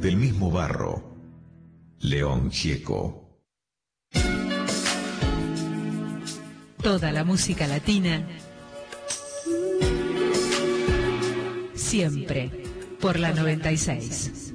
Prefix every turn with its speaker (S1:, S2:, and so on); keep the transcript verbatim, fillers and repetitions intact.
S1: del mismo barro. León Gieco.
S2: Toda la música latina, siempre por la noventa y seis.